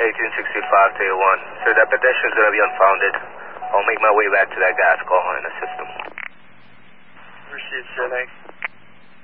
1865 to 1. Sir, that pedestrian's going to be unfounded. I'll make my way back to that gas call in the system. Received, sir. Thanks.